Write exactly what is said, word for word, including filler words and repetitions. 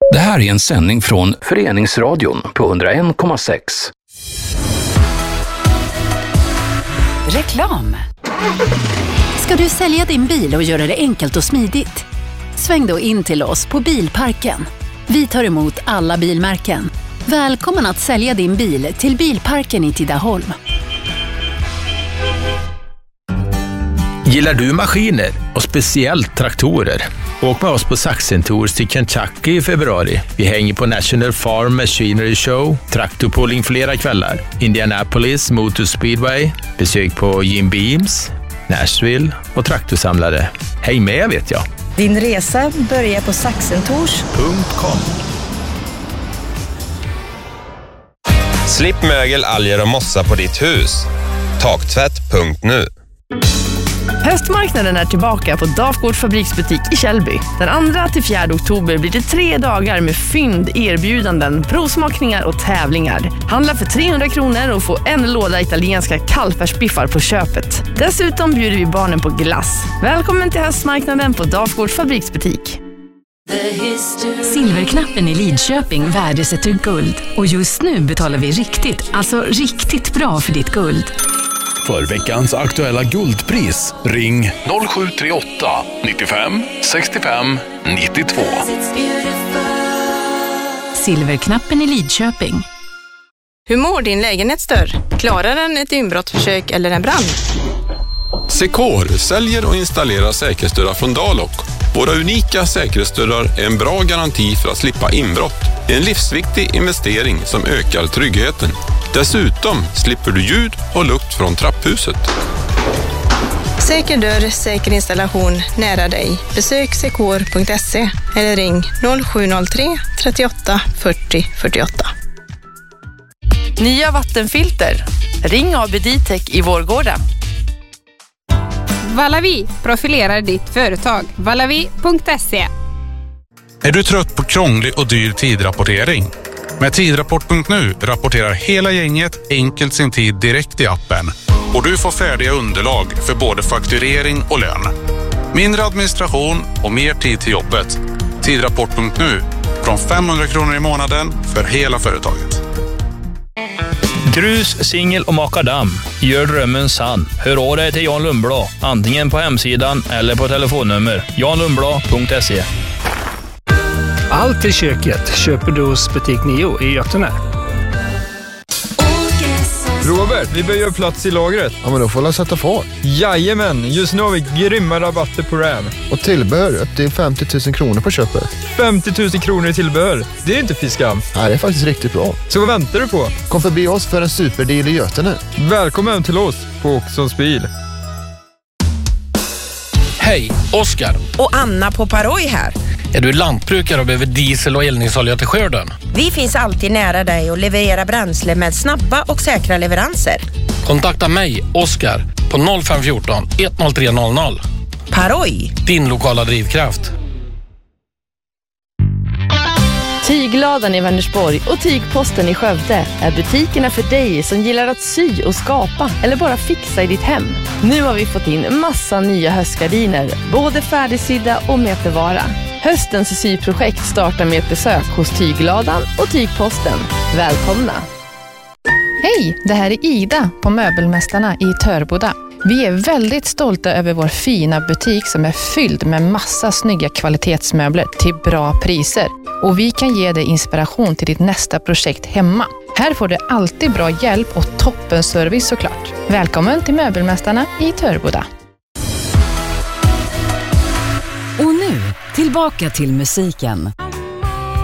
Det här är en sändning från Föreningsradion på hundra en komma sex. Reklam. Ska du sälja din bil och göra det enkelt och smidigt? Sväng då in till oss på Bilparken. Vi tar emot alla bilmärken. Välkommen att sälja din bil till Bilparken i Tidaholm. Gillar du maskiner och speciellt traktorer? Åk med oss på Saxen Tours till Kentucky i februari. Vi hänger på National Farm Machinery Show, traktorpulling flera kvällar, Indianapolis Motor Speedway, besök på Jim Beams, Nashville och traktorsamlare. Häng med vet jag. Din resa börjar på saxentours punkt com. Slipp mögel, alger och mossa på ditt hus. Taktvätt punkt nu. Höstmarknaden är tillbaka på Dafgårds fabriksbutik i Källby. Den andra till fjärde oktober blir det tre dagar med fynd, erbjudanden, provsmakningar och tävlingar. Handla för trehundra kronor och få en låda italienska kallfärsbiffar på köpet. Dessutom bjuder vi barnen på glass. Välkommen till höstmarknaden på Dafgårds fabriksbutik. Silverknappen i Lidköping värdesätter guld. Och just nu betalar vi riktigt, alltså riktigt bra för ditt guld. För veckans aktuella guldpris, ring noll sju tre åtta nittiofem sextiofem nittiotvå. Silverknappen i Lidköping. Hur mår din lägenhetsdörr? Klarar den ett inbrottsförsök eller en brand? Secor säljer och installerar säkerhetsdörrar från Dalok. Våra unika säkerhetsdörrar är en bra garanti för att slippa inbrott. En livsviktig investering som ökar tryggheten. Dessutom slipper du ljud och lukt från trapphuset. Säker dörr, säker installation nära dig. Besök secor punkt se eller ring noll sju noll tre trettioåtta fyrtio fyrtioåtta. Nya vattenfilter. Ring A B D-Tech i Vårgårda. Valavi profilerar ditt företag. valavi punkt se. Är du trött på krånglig och dyr tidrapportering? Med tidrapport punkt nu rapporterar hela gänget enkelt sin tid direkt i appen. Och du får färdiga underlag för både fakturering och lön. Mindre administration och mer tid till jobbet. tidrapport punkt nu. Från femhundra kronor i månaden för hela företaget. Grus, singel och makadam. Gör drömmen sann. Hör av dig till Jan Lundblad. Antingen på hemsidan eller på telefonnummer jan lundblad punkt se. Allt i köket köper du hos butik Nio i Götene. Robert, vi behöver plats i lagret. Ja, men då får jag sätta fart. Jajamän, just nu har vi grymma rabatter på Ram. Och tillbehör upp till femtio tusen kronor på köpet. femtio tusen kronor i tillbehör, det är inte fiskam. Nej, det är faktiskt riktigt bra. Så vad väntar du på? Kom förbi oss för en superdeal i Götene. Välkommen till oss på Åkessons bil. Hej, Oskar. Och Anna på Paroj här. Är du lantbrukare och behöver diesel och eldningsolja till skörden? Vi finns alltid nära dig och levererar bränsle med snabba och säkra leveranser. Kontakta mig, Oskar, på noll fem ett fyra ett noll tre noll noll. Paroj. Din lokala drivkraft. Tygladan i Vänersborg och Tygposten i Skövde är butikerna för dig som gillar att sy och skapa eller bara fixa i ditt hem. Nu har vi fått in massa nya höstgardiner, både färdigsydda och metervara. Höstens syprojekt startar med ett besök hos Tygladan och Tygposten. Välkomna! Hej, det här är Ida på Möbelmästarna i Törboda. Vi är väldigt stolta över vår fina butik som är fylld med massa snygga kvalitetsmöbler till bra priser. Och vi kan ge dig inspiration till ditt nästa projekt hemma. Här får du alltid bra hjälp och toppenservice såklart. Välkommen till Möbelmästarna i Törboda. Och nu, tillbaka till musiken.